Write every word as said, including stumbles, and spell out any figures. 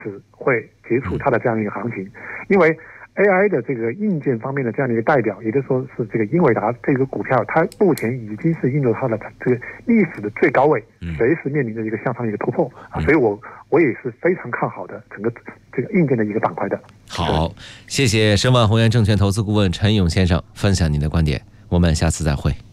始会结束它的这样一个行情，因为 A I 的这个硬件方面的这样的一个代表，也就是说是这个英伟达这个股票，它目前已经是进入它的这个历史的最高位，随时面临着一个向上的一个突破啊，所以我我也是非常看好的整个这个硬件的一个板块的。 好，谢谢申万宏源证券投资顾问陈勇先生分享您的观点，我们下次再会。